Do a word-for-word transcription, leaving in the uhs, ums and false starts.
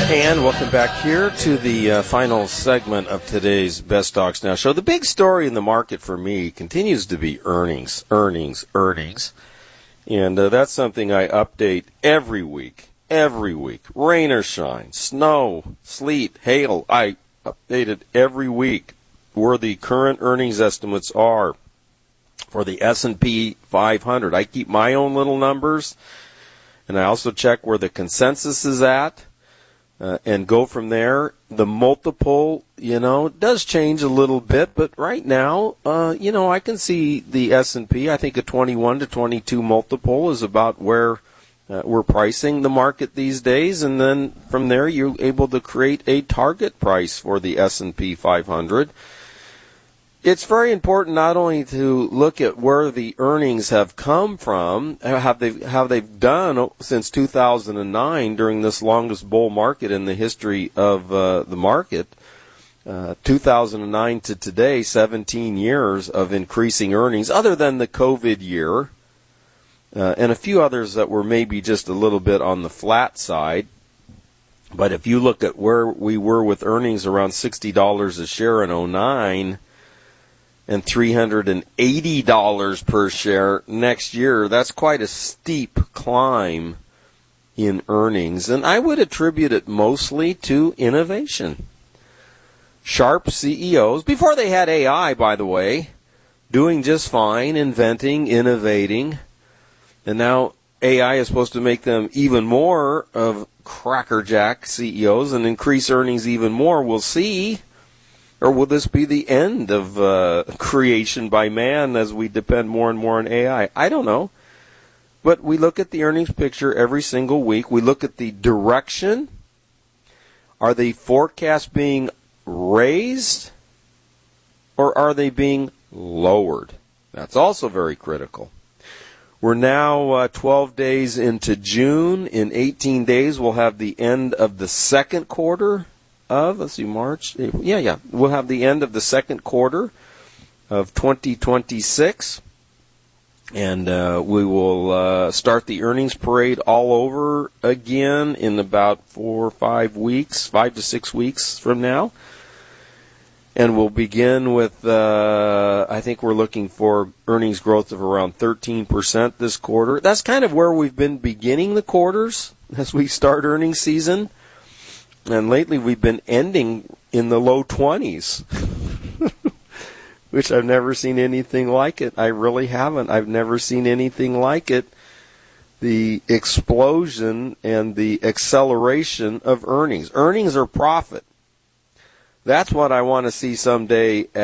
And welcome back here to the uh, final segment of today's Best Stocks Now show. The big story in the market for me continues to be earnings, earnings, earnings. And uh, that's something I update every week, every week. Rain or shine, snow, sleet, hail. I update it every week where the current earnings estimates are for the S and P five hundred. I keep my own little numbers, and I also check where the consensus is at. Uh, and go from there. The multiple, you know, does change a little bit, but right now, uh, you know, I can see the S and P. I think a twenty-one to twenty-two multiple is about where uh, we're pricing the market these days, and then from there you're able to create a target price for the S and P five hundred. It's very important not only to look at where the earnings have come from, how they've, how they've done since two thousand nine during this longest bull market in the history of uh, the market. Uh, two thousand nine to today, seventeen years of increasing earnings, other than the COVID year, uh, and a few others that were maybe just a little bit on the flat side. But if you look at where we were with earnings around sixty dollars a share in oh nine, and three hundred eighty dollars per share next year, that's quite a steep climb in earnings. And I would attribute it mostly to innovation. Sharp C E Os, before they had A I, by the way, doing just fine, inventing, innovating. And now A I is supposed to make them even more of crackerjack C E Os and increase earnings even more. We'll see. Or will this be the end of uh, creation by man as we depend more and more on A I? I don't know. But we look at the earnings picture every single week. We look at the direction. Are the forecasts being raised or are they being lowered? That's also very critical. We're now uh, twelve days into June. In eighteen days, we'll have the end of the second quarter. Of, let's see, March, April. yeah, yeah, we'll have the end of the second quarter of twenty twenty-six, and uh, we will uh, start the earnings parade all over again in about four or five weeks, five to six weeks from now, and we'll begin with, uh, I think we're looking for earnings growth of around thirteen percent this quarter. That's kind of where we've been beginning the quarters as we start earnings season. And lately we've been ending in the low twenties, which I've never seen anything like it. I really haven't. I've never seen anything like it. The explosion and the acceleration of earnings. Earnings are profit. That's what I want to see someday